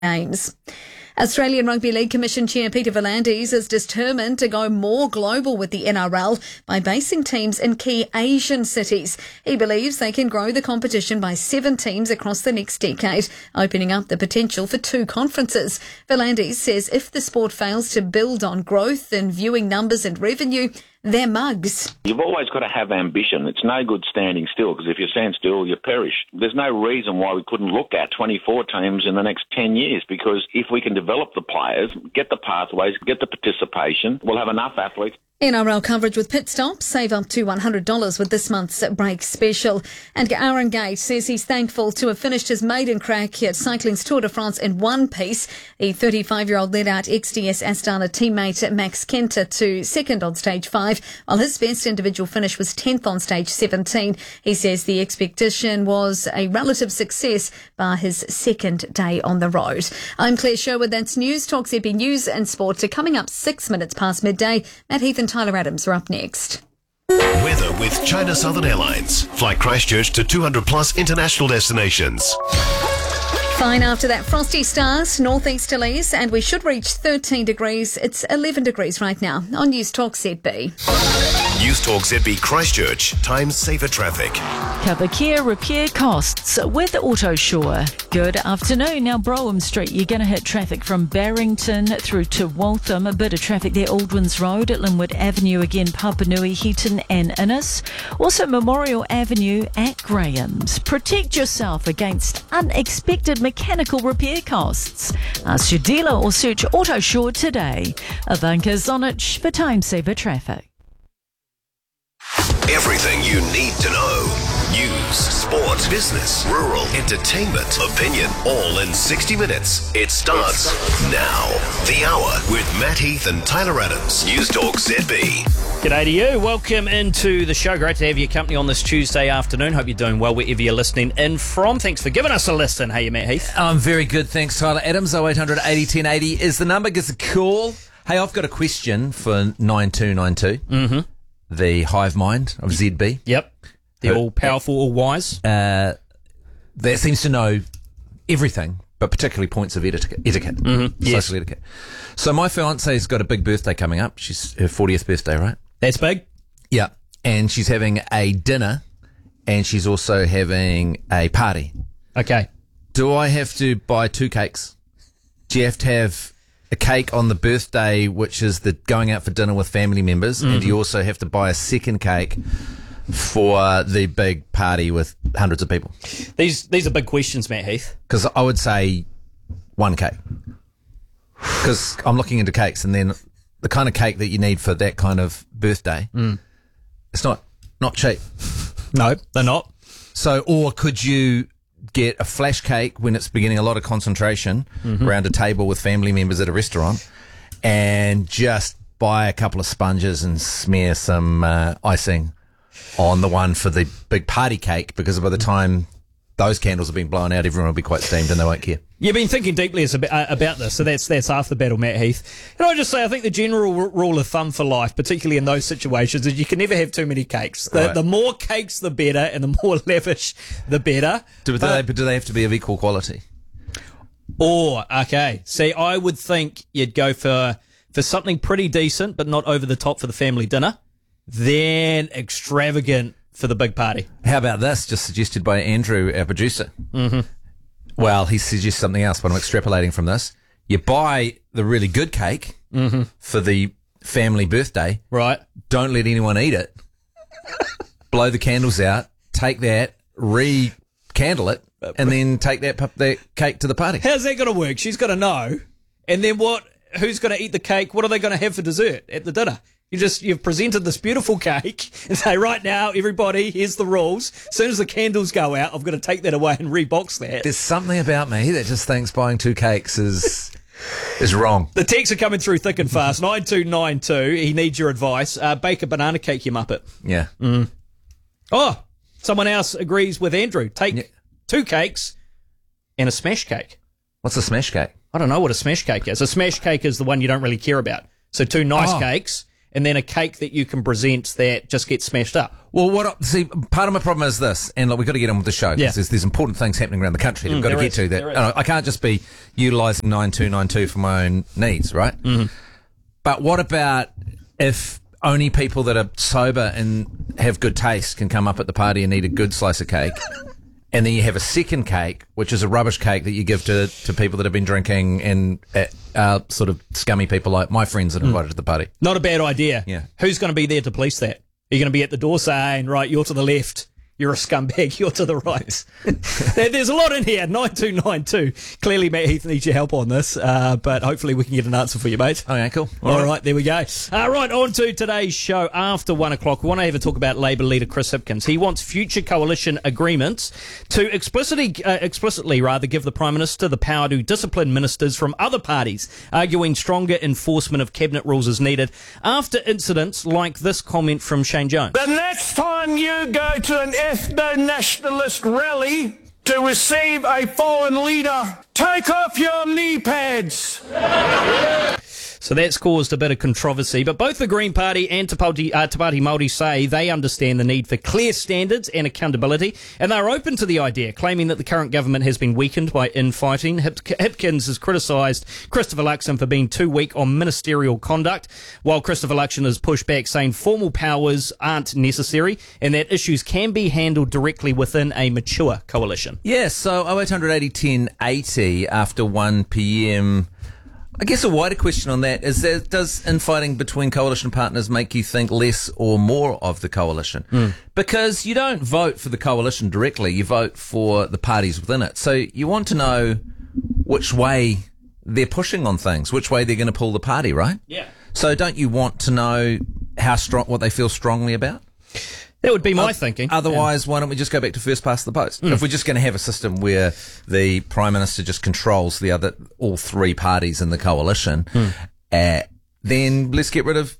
Games. Australian Rugby League Commission Chair Peter V'landys is determined to go more global with the NRL by basing teams in key Asian cities. He believes they can grow the competition by 7 teams across the next decade, opening up the potential for 2 conferences. V'landys says if the sport fails to build on growth in viewing numbers and revenue, they're mugs. You've always got to have ambition. It's no good standing still, because if you stand still, you perish. There's no reason why we couldn't look at 24 teams in the next 10 years, because if we can develop the players, get the pathways, get the participation, we'll have enough athletes. NRL coverage with pit stops. Save up to $100 with this month's break special. And Aaron Gate says he's thankful to have finished his maiden crack at cycling's Tour de France in one piece. The 35-year-old led out XDS Astana teammate Max Kenter to second on stage 5, while his best individual finish was 10th on stage 17. He says the expectation was a relative success by his second day on the road. I'm Claire Sherwood. That's News Talk ZB News and Sport. Coming up 6 minutes past midday. Matt Heath and Tyler Adams are up next. Weather with China Southern Airlines. Fly Christchurch to 200 plus international destinations. Fine after that. Frosty stars, northeasterlies, and we should reach 13 degrees. It's 11 degrees right now on News Talk ZB. News Talk ZB Christchurch. Time saver traffic. Cover care repair costs with Autosure. Good afternoon. Now, Brougham Street, you're going to hit traffic from Barrington through to Waltham. A bit of traffic there, Aldwins Road, at Linwood Avenue again, Papanui, Heaton and Innes. Also, Memorial Avenue at Graham's. Protect yourself against unexpected mechanical repair costs. Ask your dealer or search Autosure today. Ivanka Zonich for Time Saver Traffic. Everything you need to know. News, sport, business, rural, entertainment, opinion, all in 60 minutes. It starts now. The Hour with Matt Heath and Tyler Adams. News Talk ZB. G'day to you. Welcome into the show. Great to have your company on this Tuesday afternoon. Hope you're doing well wherever you're listening in from. Thanks for giving us a listen. Hey, Matt Heath. I'm very good, thanks, Tyler Adams. 0800 80 10 80 is the number. Give us a call. Hey, I've got a question for 9292. Mm-hmm. The hive mind of ZB. Yep. The all-powerful, all-wise. That seems to know everything, but particularly points of etiquette. Mm-hmm. Yes. Social etiquette. So my fiance's got a big birthday coming up. She's her 40th birthday, right? That's big. Yeah. And she's having a dinner, and she's also having a party. Okay. Do I have to buy 2 cakes? Do you have to have a cake on the birthday, which is the going out for dinner with family members, and you also have to buy a second cake for the big party with hundreds of people? These are big questions, Matt Heath. Because I would say 1 cake. Because I'm looking into cakes, and then the kind of cake that you need for that kind of birthday, it's not cheap. No, they're not. So, or could you get a flash cake when it's beginning a lot of concentration around a table with family members at a restaurant, and just buy a couple of sponges and smear some icing on the one for the big party cake, because by the time those candles have been blown out, everyone will be quite steamed and they won't care. You've been thinking deeply about this, so that's half the battle, Matt Heath. Can I just say, I think the general rule of thumb for life, particularly in those situations, is you can never have too many cakes. The more cakes, the better, and the more lavish, the better. Do they have to be of equal quality? Okay. See, I would think you'd go for something pretty decent, but not over the top for the family dinner, then extravagant for the big party. How about this, just suggested by Andrew, our producer? Mm-hmm. Well, he suggests something else, but I'm extrapolating from this. You buy the really good cake for the family birthday. Right. Don't let anyone eat it. Blow the candles out. Take that, re-candle it, and then take that cake to the party. How's that going to work? She's got to know. And then what? Who's going to eat the cake? What are they going to have for dessert at the dinner? You've presented this beautiful cake and say, right now, everybody, here's the rules. As soon as the candles go out, I've got to take that away and rebox that. There's something about me that just thinks buying 2 cakes is wrong. The texts are coming through thick and fast. 9292, he needs your advice. Bake a banana cake, you muppet. Yeah. Oh, someone else agrees with Andrew. Take 2 cakes and a smash cake. What's a smash cake? I don't know what a smash cake is. A smash cake is the one you don't really care about. So 2 nice cakes and then a cake that you can present that just gets smashed up. Well, see, part of my problem is this, and look, we've got to get on with the show, because there's important things happening around the country that we've got to get to. That I can't just be utilising 9292 for my own needs, right? Mm-hmm. But what about if only people that are sober and have good taste can come up at the party and eat a good slice of cake? And then you have a second cake, which is a rubbish cake that you give to people that have been drinking and sort of scummy people like my friends that are invited to the party. Not a bad idea. Yeah. Who's going to be there to police that? Are you going to be at the door saying, right, you're to the left, you're a scumbag, you're to the right? There's a lot in here. 9292. Clearly, Matt Heath needs your help on this, but hopefully we can get an answer for you, mate. Okay, cool. All right, there we go. Right, on to today's show. After 1 o'clock, we want to have a talk about Labour leader Chris Hipkins. He wants future coalition agreements to explicitly give the Prime Minister the power to discipline ministers from other parties, arguing stronger enforcement of cabinet rules is needed after incidents like this comment from Shane Jones. The next time you go to an ethno-nationalist rally to receive a foreign leader, take off your knee pads. So that's caused a bit of controversy, but both the Green Party and Te Pāti Māori say they understand the need for clear standards and accountability, and they're open to the idea, claiming that the current government has been weakened by infighting. Hipkins has criticised Christopher Luxon for being too weak on ministerial conduct, while Christopher Luxon has pushed back, saying formal powers aren't necessary and that issues can be handled directly within a mature coalition. Yes, so 0800 80 10 80 after 1 p.m. I guess a wider question on that is does infighting between coalition partners make you think less or more of the coalition? Because you don't vote for the coalition directly, you vote for the parties within it. So you want to know which way they're pushing on things, which way they're going to pull the party, right? Yeah. So don't you want to know what they feel strongly about? That would be my thinking. Otherwise, why don't we just go back to first past the post? If we're just going to have a system where the Prime Minister just controls all three parties in the coalition, then let's get rid of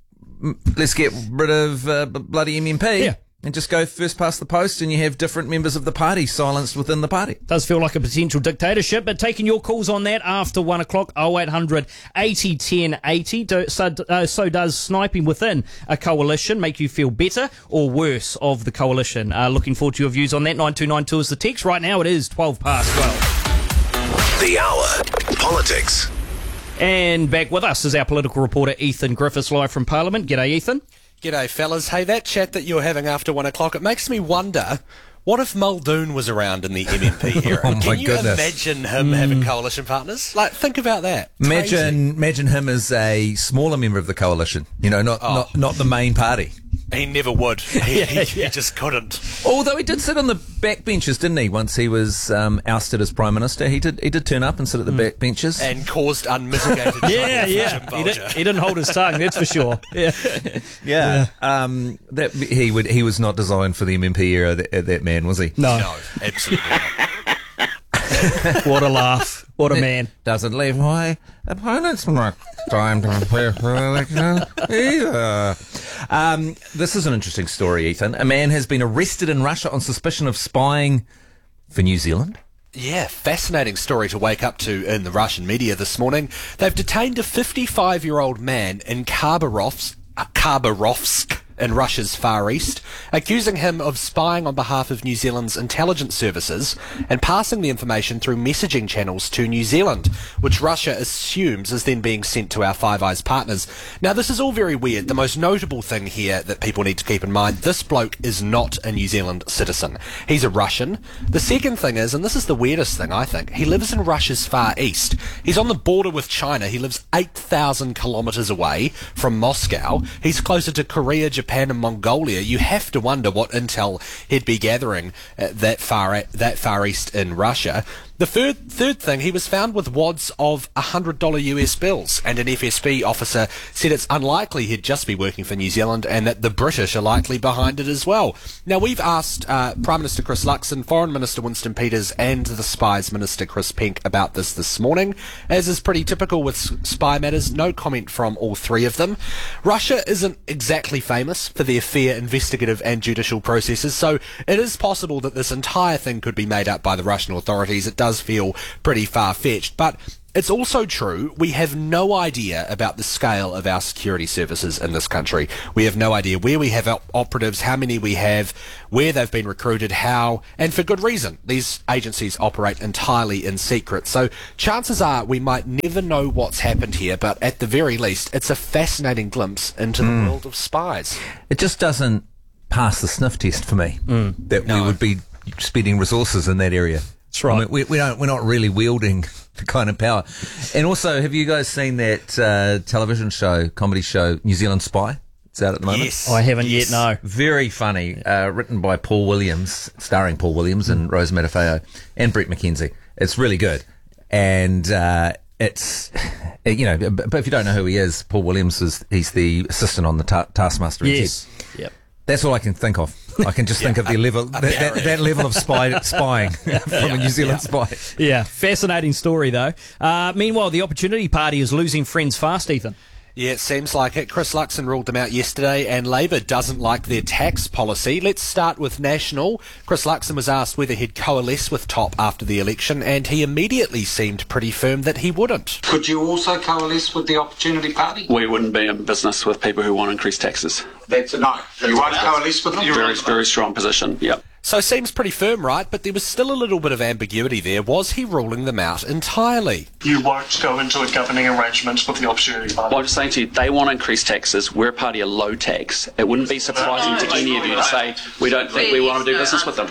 bloody MMP and just go first past the post, and you have different members of the party silenced within the party. Does feel like a potential dictatorship, but taking your calls on that after 1 o'clock, 0800 80 10 80. So does sniping within a coalition make you feel better or worse of the coalition? Looking forward to your views on that. 9292 is the text. Right now it is 12 past 12. The Hour. Politics. And back with us is our political reporter Ethan Griffiths, live from Parliament. G'day, Ethan. G'day, fellas. Hey, that chat that you're having after 1 o'clock, it makes me wonder, what if Muldoon was around in the MMP era? Oh, my Can you goodness. imagine him having coalition partners? Like, think about that. Imagine him as a smaller member of the coalition. You know, not the main party. He never would. He just couldn't. Although he did sit on the back benches, didn't he? Once he was ousted as Prime Minister, he did turn up and sit at the back benches. And caused unmitigated trouble He didn't hold his tongue, that's for sure. Yeah. He was not designed for the MMP era, that man, was he? No, absolutely not. What a laugh. What a man. Doesn't leave my opponents much time to prepare for the election either. This is an interesting story, Ethan. A man has been arrested in Russia on suspicion of spying for New Zealand. Yeah, fascinating story to wake up to in the Russian media this morning. They've detained a 55-year-old man in Khabarovsk in Russia's Far East, accusing him of spying on behalf of New Zealand's intelligence services and passing the information through messaging channels to New Zealand, which Russia assumes is then being sent to our Five Eyes partners. Now, this is all very weird. The most notable thing here that people need to keep in mind, this bloke is not a New Zealand citizen. He's a Russian. The second thing is, and this is the weirdest thing, I think, he lives in Russia's Far East. He's on the border with China. He lives 8,000 kilometres away from Moscow. He's closer to Korea, Japan and Mongolia. You have to wonder what intel he'd be gathering that far east in Russia. The third thing, he was found with wads of $100 US bills, and an FSB officer said it's unlikely he'd just be working for New Zealand and that the British are likely behind it as well. Now, we've asked Prime Minister Chris Luxon, Foreign Minister Winston Peters and the Spies Minister Chris Penk about this morning. As is pretty typical with spy matters, no comment from all three of them. Russia isn't exactly famous for their fair investigative and judicial processes, so it is possible that this entire thing could be made up by the Russian authorities. It does feel pretty far-fetched, but it's also true we have no idea about the scale of our security services in this country. We have no idea where we have operatives, how many we have, where they've been recruited, how, and for good reason. These agencies operate entirely in secret. So chances are we might never know what's happened here, but at the very least, it's a fascinating glimpse into the world of spies. It just doesn't pass the sniff test for me that we would be spending resources in that area. That's right. I mean, we're not really wielding the kind of power. And also, have you guys seen that television show, comedy show, New Zealand Spy? It's out at the moment. Yes. I haven't yet, no. Very funny, written by Paul Williams, starring Paul Williams and Rose Matafeo and Brett McKenzie. It's really good. And it's, you know, but if you don't know who he is, Paul Williams he's the assistant on the Taskmaster. Yes. Yep. That's all I can think of. I can just think of the level, that level of spying from a New Zealand spy. Yeah, fascinating story though. Meanwhile, the Opportunity Party is losing friends fast, Ethan. Yeah, it seems like it. Chris Luxon ruled them out yesterday, and Labor doesn't like their tax policy. Let's start with National. Chris Luxon was asked whether he'd coalesce with Top after the election, and he immediately seemed pretty firm that he wouldn't. Could you also coalesce with the Opportunity Party? We wouldn't be in business with people who want to increase taxes. That's a no. You won't coalesce with them? Very strong position, yep. So seems pretty firm, right? But there was still a little bit of ambiguity there. Was he ruling them out entirely? You won't go into a governing arrangement with the Opportunity Party. Well, I'm just saying to you, they want to increase taxes. We're a party of low tax. It wouldn't be surprising to any of you to say, we don't think we want to do business with them.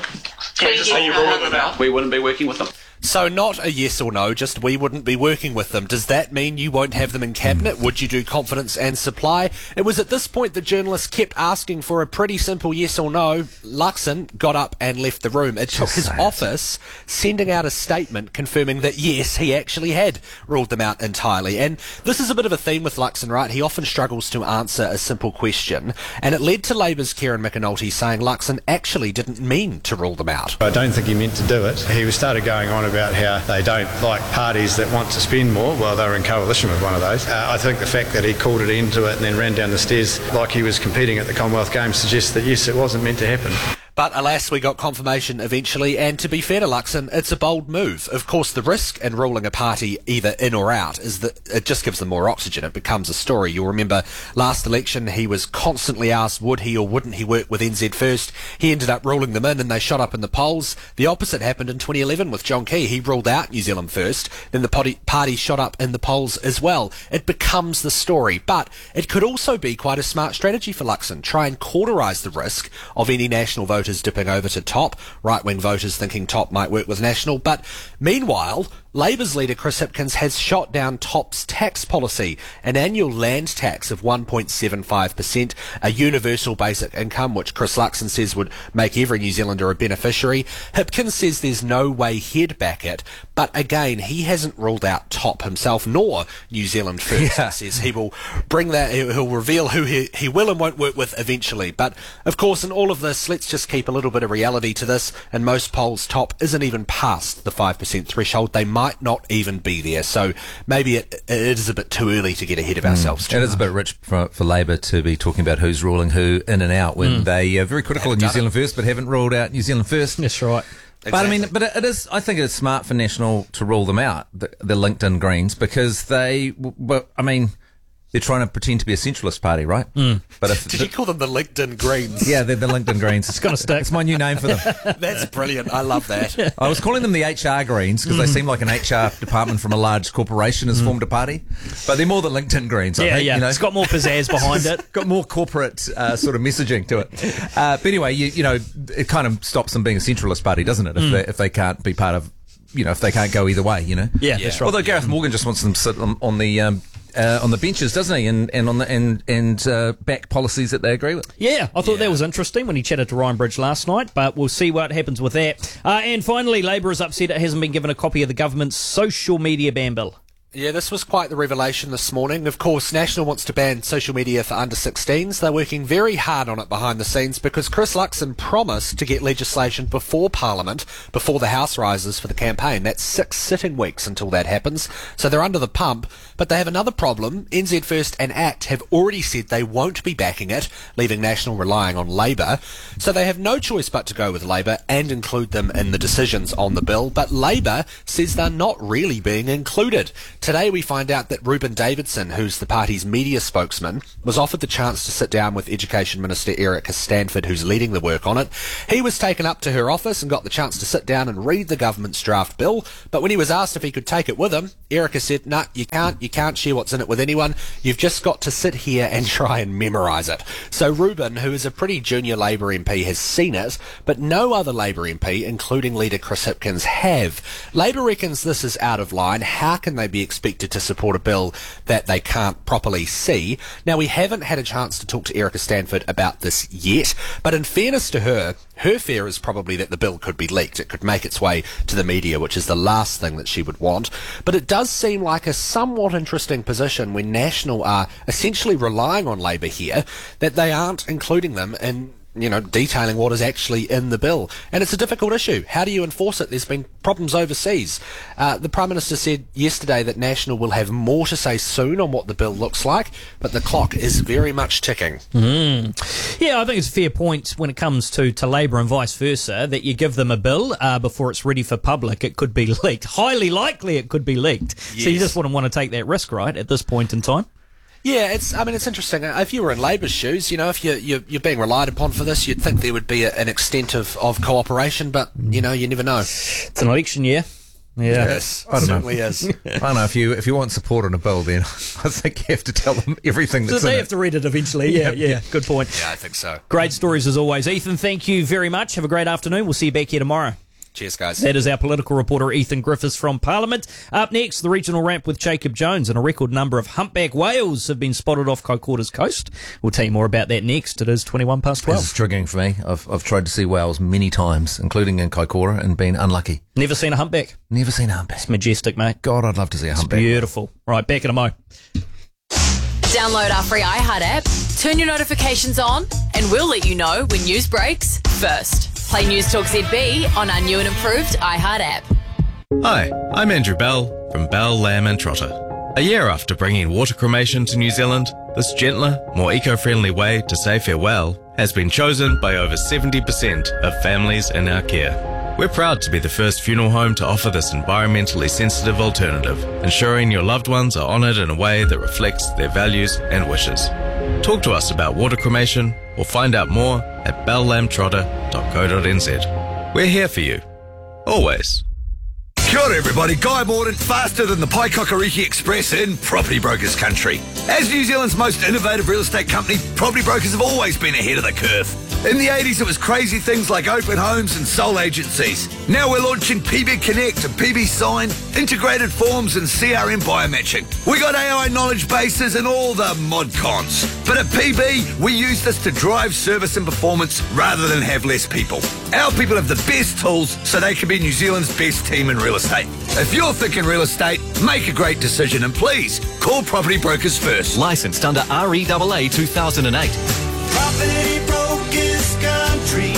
Are you ruling them out? We wouldn't be working with them. So not a yes or no, just we wouldn't be working with them. Does that mean you won't have them in cabinet? Would you do confidence and supply? It was at this point that journalists kept asking for a pretty simple yes or no. Luxon got up and left the room. It took his office sending out a statement confirming that yes, he actually had ruled them out entirely. And this is a bit of a theme with Luxon, right? He often struggles to answer a simple question. And it led to Labour's Kieran McAnulty saying Luxon actually didn't mean to rule them out. I don't think he meant to do it. He started going on about how they don't like parties that want to spend more. Well, they were in coalition with one of those. I think the fact that he called it into it and then ran down the stairs like he was competing at the Commonwealth Games suggests that yes, it wasn't meant to happen. But alas, we got confirmation eventually, and to be fair to Luxon, it's a bold move. Of course, the risk in ruling a party either in or out is that it just gives them more oxygen. It becomes a story. You'll remember last election, he was constantly asked would he or wouldn't he work with NZ First. He ended up ruling them in, and they shot up in the polls. The opposite happened in 2011 with John Key. He ruled out New Zealand First. Then the party shot up in the polls as well. It becomes the story. But it could also be quite a smart strategy for Luxon. Try and cauterise the risk of any National voters dipping over to Top, right-wing voters thinking Top might work with National. But meanwhile, Labour's leader Chris Hipkins has shot down Top's tax policy, an annual land tax of 1.75%, a universal basic income, which Chris Luxon says would make every New Zealander a beneficiary. Hipkins says there's no way he'd back it, but again, he hasn't ruled out Top himself, nor New Zealand First. He says he will bring that, he'll reveal who he will and won't work with eventually. But of course, in all of this, let's just keep a little bit of reality to this. In most polls, Top isn't even past the 5% threshold. They might not even be there. So maybe it is a bit too early to get ahead of ourselves. It is a bit rich for Labor to be talking about who's ruling who in and out when they are very critical of New Zealand First but haven't ruled out New Zealand First. That's right. Exactly. But I mean, it is. I think it's smart for National to rule them out, the LinkedIn Greens, because they're trying to pretend to be a centralist party, right? But Did you call them the LinkedIn Greens? Yeah, they're the LinkedIn Greens. It's gonna stick. It's my new name for them. That's brilliant. I love that. I was calling them the HR Greens because they seem like an HR department from a large corporation has formed a party, but they're more the LinkedIn Greens. I think, yeah. You know? It's got more pizzazz behind it. Got more corporate sort of messaging to it. But anyway, you know, it kind of stops them being a centralist party, doesn't it? If they can't be part of, you know, if they can't go either way, you know. Yeah, that's right. Although Gareth Morgan just wants them to sit on the benches, doesn't he? And back policies that they agree with. Yeah, I thought that was interesting when he chatted to Ryan Bridge last night, but we'll see what happens with that. And finally, Labor is upset it hasn't been given a copy of the government's social media ban bill. Yeah, this was quite the revelation this morning. Of course, National wants to ban social media for under-16s. They're working very hard on it behind the scenes because Chris Luxon promised to get legislation before Parliament, before the House rises for the campaign. That's 6 sitting weeks until that happens. So they're under the pump. But they have another problem. NZ First and ACT have already said they won't be backing it, leaving National relying on Labour. So they have no choice but to go with Labour and include them in the decisions on the bill. But Labour says they're not really being included. Today we find out that Ruben Davidson, who's the party's media spokesman, was offered the chance to sit down with Education Minister Erica Stanford, who's leading the work on it. He was taken up to her office and got the chance to sit down and read the government's draft bill, but when he was asked if he could take it with him, Erica said, "Nah, you can't share what's in it with anyone. You've just got to sit here and try and memorise it." So Ruben, who is a pretty junior Labour MP, has seen it, but no other Labour MP, including leader Chris Hipkins, have. Labour reckons this is out of line. How can they be expected to support a bill that they can't properly see? Now, we haven't had a chance to talk to Erica Stanford about this yet, but in fairness to her fear is probably that the bill could be leaked. It could make its way to the media, which is the last thing that she would want. But it does seem like a somewhat interesting position when National are essentially relying on Labour here, that they aren't including them in detailing what is actually in the bill. And it's a difficult issue. How do you enforce it? There's been problems overseas. The Prime Minister said yesterday that National will have more to say soon on what the bill looks like, but the clock is very much ticking. Yeah, I think it's a fair point when it comes to Labour and vice versa, that you give them a bill before it's ready for public, it could be leaked. Highly likely it could be leaked. Yes. So you just wouldn't want to take that risk, right, at this point in time? Yeah, it's interesting. If you were in Labour's shoes, if you're being relied upon for this, you'd think there would be an extent of cooperation, but, you never know. It's an election year. Yeah. Yes, it certainly is. I don't know, if you want support on a bill, then I think you have to tell them everything that's in it. They have to read it eventually. Yeah, good point. Yeah, I think so. Great stories as always. Ethan, thank you very much. Have a great afternoon. We'll see you back here tomorrow. Cheers, guys. That is our political reporter, Ethan Griffiths from Parliament. Up next, the regional ramp with Jacob Jones, and a record number of humpback whales have been spotted off Kokora's coast. We'll tell you more about that next. It is 12:21. This is triggering for me. I've tried to see whales many times, including in Kokora, and been unlucky. Never seen a humpback? Never seen a humpback. It's majestic, mate. God, I'd love to see a humpback. It's beautiful. Right, back in a mo. Download our free iHeart app, turn your notifications on, and we'll let you know when news breaks first. Play News Talk ZB on our new and improved iHeart app. Hi, I'm Andrew Bell from Bell, Lamb and Trotter. A year after bringing water cremation to New Zealand, this gentler, more eco-friendly way to say farewell has been chosen by over 70% of families in our care. We're proud to be the first funeral home to offer this environmentally sensitive alternative, ensuring your loved ones are honoured in a way that reflects their values and wishes. Talk to us about water cremation or find out more at bellambtrotter.co.nz. We're here for you. Always. Kia ora everybody, Guy Morden, faster than the Paikakariki Express in property brokers country. As New Zealand's most innovative real estate company, property brokers have always been ahead of the curve. In the 80s, it was crazy things like open homes and sole agencies. Now we're launching PB Connect and PB Sign, integrated forms and CRM biomatching. We got AI knowledge bases and all the mod cons. But at PB, we use this to drive service and performance rather than have less people. Our people have the best tools so they can be New Zealand's best team in real estate. If you're thinking real estate, make a great decision and please call Property Brokers first. Licensed under REAA 2008. Property Brokers Country.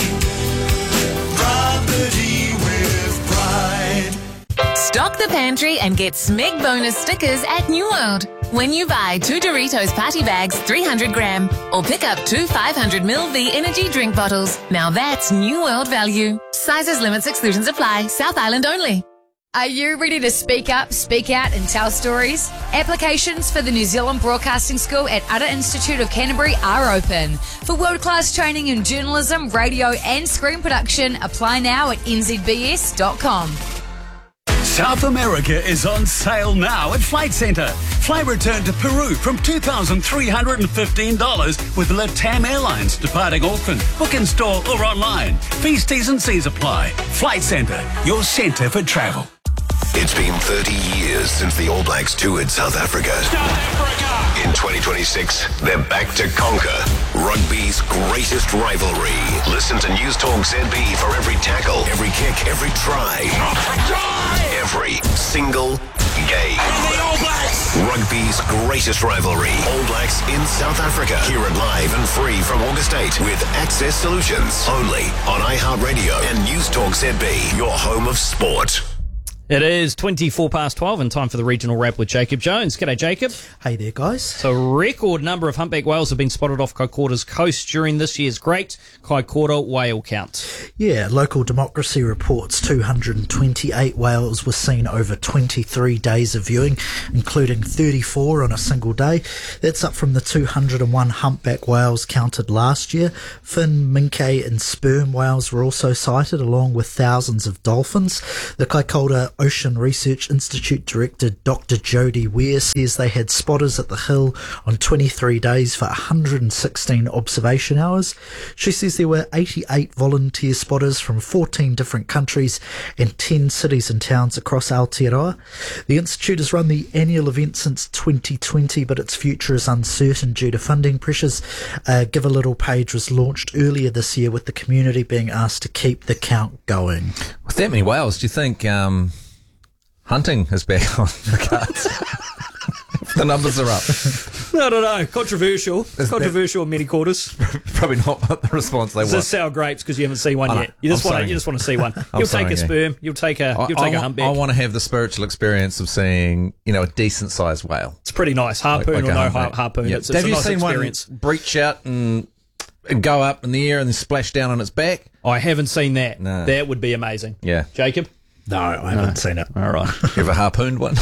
Property with pride. Stock the pantry and get Smeg bonus stickers at New World. When you buy 2 Doritos party bags, 300 gram, or pick up 2 500ml V energy drink bottles. Now that's New World value. Sizes, limits, exclusions apply. South Island only. Are you ready to speak up, speak out and tell stories? Applications for the New Zealand Broadcasting School at Utter Institute of Canterbury are open. For world-class training in journalism, radio and screen production, apply now at nzbs.com. South America is on sale now at Flight Centre. Fly return to Peru from $2,315 with LATAM Airlines departing Auckland. Book in store or online. Fees, T's and C's apply. Flight Centre, your centre for travel. It's been 30 years since the All Blacks toured South Africa. In 2026, they're back to conquer rugby's greatest rivalry. Listen to News Talk ZB for every tackle, every kick, every try, every single game. rugby's greatest rivalry. All Blacks in South Africa. Hear it live and free from August 8 with Access Solutions. Only on iHeartRadio and News Talk ZB, your home of sport. It is 12 and time for the regional wrap with Jacob Jones. G'day, Jacob. Hey there, guys. So a record number of humpback whales have been spotted off Kaikoura's coast during this year's Great Kaikoura Whale Count. Yeah, Local Democracy reports 228 whales were seen over 23 days of viewing, including 34 on a single day. That's up from the 201 humpback whales counted last year. Fin, minke and sperm whales were also sighted, along with thousands of dolphins. The Kaikoura Ocean Research Institute Director Dr. Jodie Ware says they had spotters at the hill on 23 days for 116 observation hours. She says there were 88 volunteer spotters from 14 different countries and 10 cities and towns across Aotearoa. The Institute has run the annual event since 2020, but its future is uncertain due to funding pressures. Give a Little page was launched earlier this year, with the community being asked to keep the count going. With that many whales, do you think hunting is back on the cards? The numbers are up. I don't know. Controversial in many quarters. Probably not the response they want. It's just sour grapes because you haven't seen one yet. You just want to see one. You'll take a sperm. You'll take a humpback. I want to have the spiritual experience of seeing, a decent sized whale. It's pretty nice. Harpoon or no harpoon. Yep. It's have a you nice seen experience. One breach out and go up in the air and then splash down on its back? I haven't seen that. No. That would be amazing. Yeah. Jacob? No, I haven't seen it. All right. You ever harpooned one?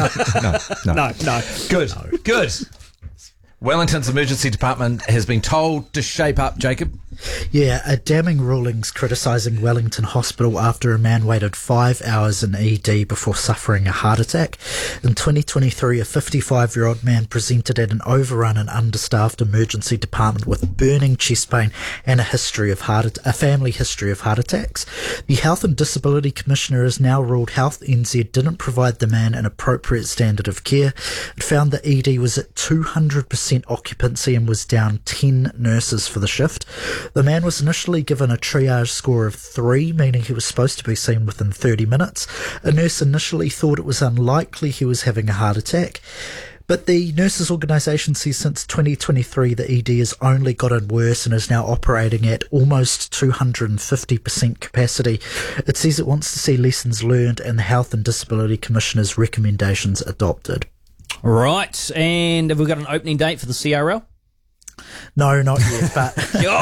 No. Good. Wellington's emergency department has been told to shape up, Jacob. Yeah, a damning ruling's criticising Wellington Hospital after a man waited 5 hours in ED before suffering a heart attack. In 2023, a 55-year-old man presented at an overrun and understaffed emergency department with burning chest pain and a family history of heart attacks. The Health and Disability Commissioner has now ruled Health NZ didn't provide the man an appropriate standard of care. It found the ED was at 200% occupancy and was down 10 nurses for the shift. The man was initially given a triage score of 3, meaning he was supposed to be seen within 30 minutes. A nurse initially thought it was unlikely he was having a heart attack. But the nurses' organisation says since 2023 the ED has only gotten worse and is now operating at almost 250% capacity. It says it wants to see lessons learned and the Health and Disability Commissioner's recommendations adopted. Right, and have we got an opening date for the CRL? No, not yet, but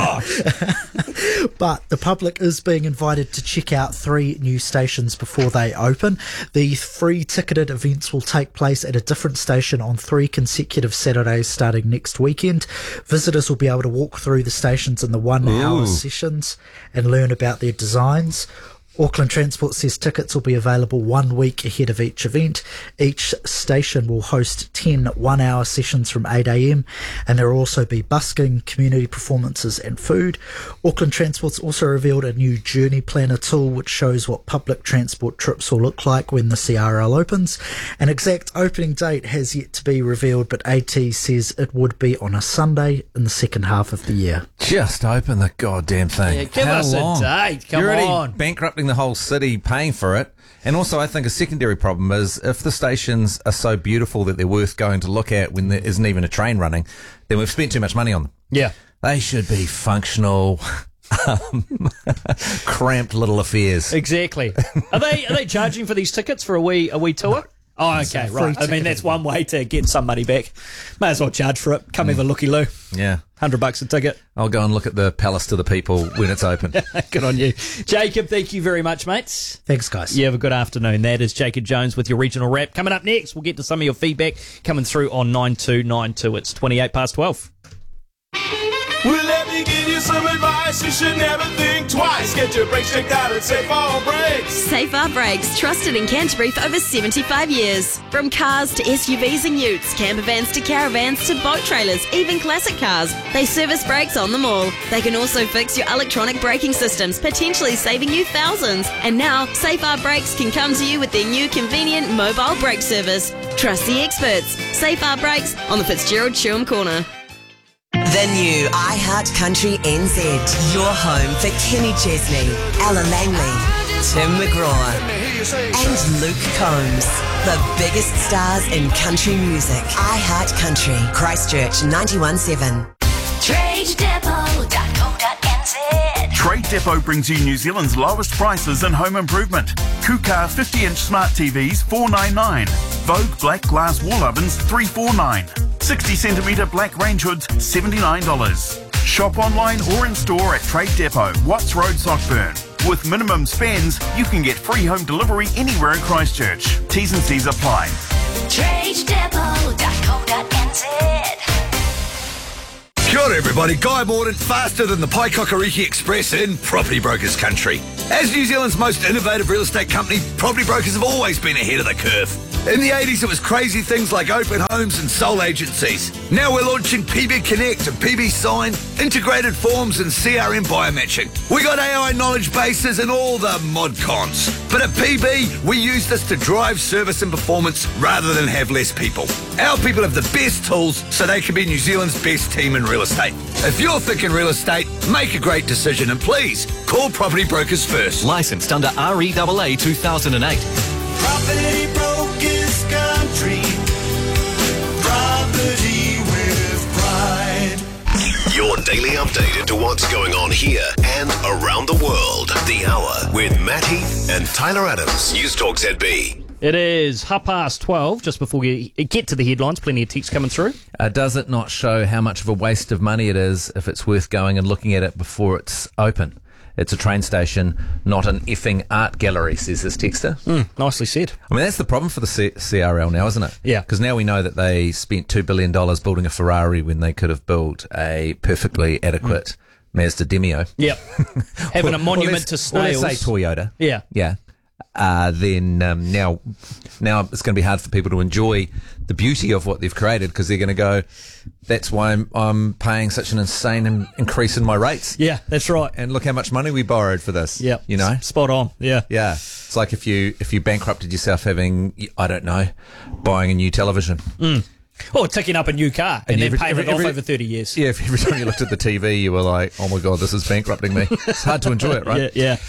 but the public is being invited to check out 3 new stations before they open. The free ticketed events will take place at a different station on 3 consecutive Saturdays starting next weekend. Visitors will be able to walk through the stations in the 1-hour sessions and learn about their designs. Auckland Transport says tickets will be available 1 week ahead of each event. Each station will host 10 1-hour sessions from 8 a.m, and there will also be busking, community performances and food. Auckland Transport's also revealed a new journey planner tool which shows what public transport trips will look like when the CRL opens. An exact opening date has yet to be revealed, but AT says it would be on a Sunday in the second half of the year. Just open the goddamn thing. Yeah, give us a date. Come You're on. already bankrupting the whole city paying for it. And also I think a secondary problem is if the stations are so beautiful that they're worth going to look at when there isn't even a train running, then we've spent too much money on them. Yeah. They should be functional, cramped little affairs. Exactly. Are they charging for these tickets for a wee tour? Oh, okay, right. I mean, that's one way to get some money back. May as well charge for it. Come have a looky-loo. Yeah. $100 a ticket. I'll go and look at the Palace to the People when it's open. Good on you. Jacob, thank you very much, mates. Thanks, guys. You have a good afternoon. That is Jacob Jones with your regional wrap. Coming up next, we'll get to some of your feedback coming through on 9292. It's 12:28. Well, let me give you some advice. You should never think twice. Get your brakes checked out at Safe R Brakes. Safe R Brakes, trusted in Canterbury for over 75 years. From cars to SUVs and utes, camper vans to caravans to boat trailers, even classic cars, they service brakes on them all. They can also fix your electronic braking systems, potentially saving you thousands. And now, Safe R Brakes can come to you with their new convenient mobile brake service. Trust the experts. Safe R Brakes on the Fitzgerald Shewham Corner. The new iHeart Country NZ. Your home for Kenny Chesney, Ella Langley, Tim McGraw, and Luke Combs. The biggest stars in country music. I Heart Country. Christchurch 91.7. TradeDepot.co.nz. Trade Depot brings you New Zealand's lowest prices in home improvement. Kukar 50-inch smart TVs $499. Vogue black glass wall ovens $349. 60cm black range hoods $79. Shop online or in store at Trade Depot, Watts Road, Sockburn. With minimum spends, you can get free home delivery anywhere in Christchurch. T's and C's apply. TradeDepot.co.nz. Kia ora everybody, Guy Mordaunt, faster than the Paikakariki Express in property brokers country. As New Zealand's most innovative real estate company, property brokers have always been ahead of the curve. In the 80s, it was crazy things like open homes and sole agencies. Now we're launching PB Connect and PB Sign, integrated forms and CRM biomatching. We got AI knowledge bases and all the mod cons. But at PB, we use this to drive service and performance rather than have less people. Our people have the best tools so they can be New Zealand's best team in real estate. If you're thinking real estate, make a great decision and please call Property Brokers first. Licensed under REAA 2008. Property Brokers Country. Property with pride. Your daily update into what's going on here and around the world. The Hour with Matt Heath and Tyler Adams. News Talk ZB. It is 12:30, just before we get to the headlines. Plenty of texts coming through. Does it not show how much of a waste of money it is if it's worth going and looking at it before it's open? It's a train station, not an effing art gallery, says this texter. Nicely said. I mean, that's the problem for the CRL now, isn't it? Yeah. Because now we know that they spent $2 billion building a Ferrari when they could have built a perfectly adequate Mazda Demio. Yep. Having a monument to snails. Let's say Toyota. Yeah. Yeah. Then now it's going to be hard for people to enjoy the beauty of what they've created because they're going to go, that's why I'm paying such an insane increase in my rates. Yeah, that's right. And look how much money we borrowed for this. Yeah, you know, spot on. Yeah, yeah. It's like if you bankrupted yourself having, I don't know, buying a new television. Or ticking up a new car and then paying it off over 30 years. Yeah, if every time you looked at the TV, you were like, oh my God, this is bankrupting me. It's hard to enjoy it, right? Yeah.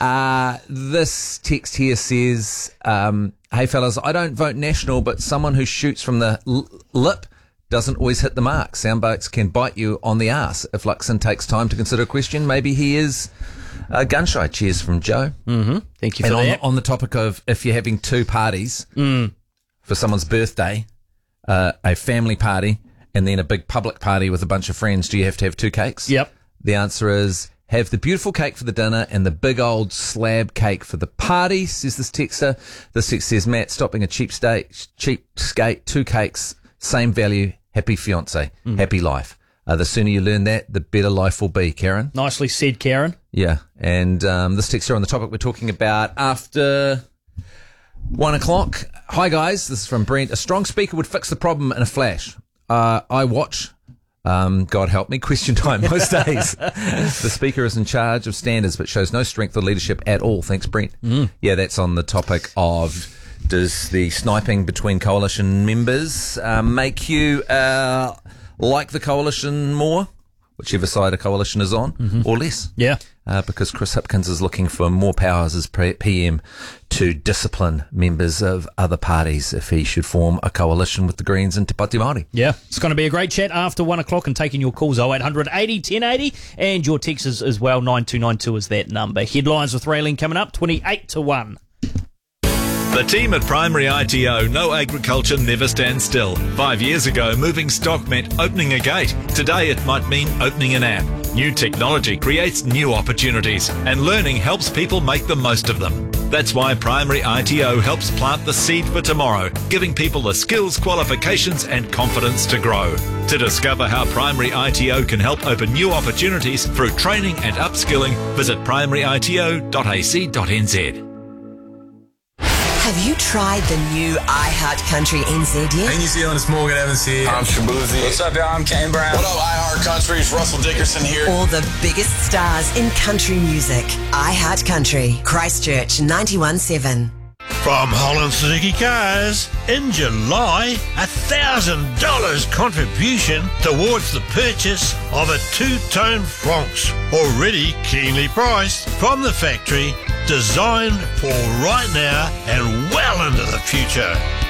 This text here says, hey fellas, I don't vote National, but someone who shoots from the lip doesn't always hit the mark. Soundbites can bite you on the arse. If Luxon takes time to consider a question, maybe he is gun shy. Cheers from Joe. Mm-hmm. Thank you for that. On the topic of if you're having two parties for someone's birthday, a family party and then a big public party with a bunch of friends, do you have to have two cakes? Yep. The answer is have the beautiful cake for the dinner and the big old slab cake for the party, says this texter. This text says, Matt, stop being a cheapskate, two cakes, same value, happy fiance, happy life. The sooner you learn that, the better life will be, Karen. Nicely said, Karen. Yeah. And this texter on the topic we're talking about after 1 o'clock. Hi guys, this is from Brent. A strong speaker would fix the problem in a flash. I watch, God help me, Question Time most days. The speaker is in charge of standards but shows no strength or leadership at all. Thanks, Brent. Yeah, that's on the topic of does the sniping between coalition members make you like the coalition more? Whichever side a coalition is on, or less. Yeah. Because Chris Hipkins is looking for more powers as PM to discipline members of other parties if he should form a coalition with the Greens and Te Pāti Māori. Yeah, it's going to be a great chat after 1 o'clock and taking your calls 0800 80 1080 and your texts as well. 9292 is that number. Headlines with Raylene coming up 28 to 1. The team at Primary ITO know agriculture never stands still. 5 years ago, moving stock meant opening a gate. Today, it might mean opening an app. New technology creates new opportunities, and learning helps people make the most of them. That's why Primary ITO helps plant the seed for tomorrow, giving people the skills, qualifications, and confidence to grow. To discover how Primary ITO can help open new opportunities through training and upskilling, visit primaryito.ac.nz. Have you tried the new I Heart Country NZ yet? Hey New Zealand, it's Morgan Evans here. I'm Shabuzi. What's up, y'all? I'm Kane Brown. What up, I Heart Country? It's Russell Dickerson here. All the biggest stars in country music. I Heart Country. Christchurch 91.7. From Holland Suzuki Cars, in July, $1,000 contribution towards the purchase of a two-tone Franx, already keenly priced from the factory designed for right now and well into the future.